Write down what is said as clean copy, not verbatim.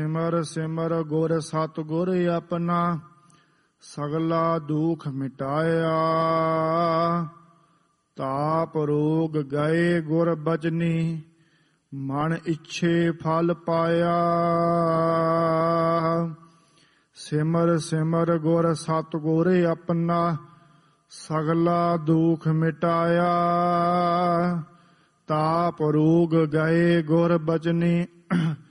ਸਿਮਰ ਸਿਮਰ ਗੁਰ ਸਤਿਗੁਰ ਆਪਣਾ, ਸਗਲਾ ਦੁਖ ਮਿਟਾਇਆ। ਤਾਪ ਰੋਗ ਗਏ ਗੁਰ ਬਚਨੀ, ਮਨ ਇੱਛੇ ਫਲ ਪਾਇਆ। ਸਿਮਰ ਸਿਮਰ ਗੁਰ ਸਤਿਗੁਰ ਆਪਣਾ, ਸਗਲਾ ਦੁਖ ਮਿਟਾਇਆ। ਤਾਪ ਰੋਗ ਗਏ ਗੁਰ ਬਚਨੀ,